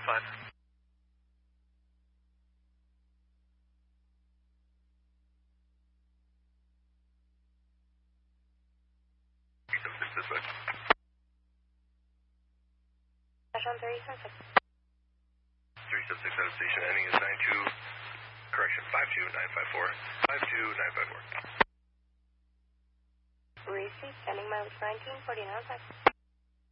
This way. Dash on 376. 376 out of station, ending is 92, correction, 52954. 52954. Receipt, sending mileage 1949.